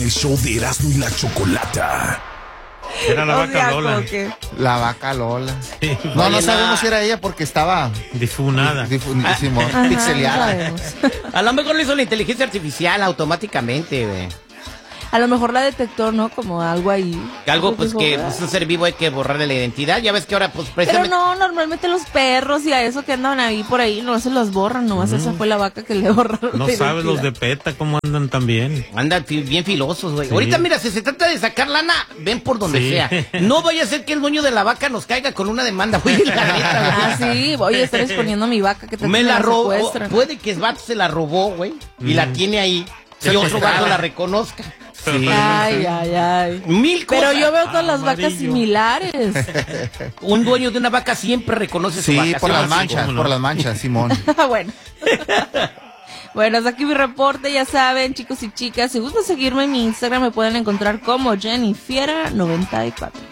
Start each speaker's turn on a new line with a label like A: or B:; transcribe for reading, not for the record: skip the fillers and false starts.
A: el show de Erasmo y la Chocolata.
B: Era la vaca Lola.
C: La vaca Lola.
B: Sí.
C: No sabemos si era ella porque estaba
B: difunada.
C: Pixeleada.
D: A lo mejor lo hizo la inteligencia artificial automáticamente, güey.
E: A lo mejor la detectó, ¿no? Como algo ahí.
D: Algo, pues, que es un ser vivo, hay que borrarle la identidad. Ya ves que ahora, pues, precisamente...
E: Pero no, normalmente los perros y a eso que andan ahí por ahí, no se los borran, nomás esa fue la vaca que le borraron.
B: No sabes los de PETA cómo andan también.
D: Andan bien filosos, güey.
B: Sí.
D: Ahorita, mira, si se trata de sacar lana, ven por donde sea. No vaya a ser que el dueño de la vaca nos caiga con una demanda, güey. La neta, güey.
E: Sí, voy a estar exponiendo mi vaca que
D: me la robó. Puede que el vato se la robó, güey, y la tiene ahí. Y otro vato la reconozca.
C: Sí.
E: Ay.
D: Mil cosas.
E: Pero yo veo todas las vacas similares.
D: Un dueño de una vaca siempre reconoce su vaca.
C: Sí, por las manchas, Simón.
E: Bueno, hasta aquí mi reporte, ya saben, chicos y chicas, si gustan seguirme en mi Instagram me pueden encontrar como Jennifiera94.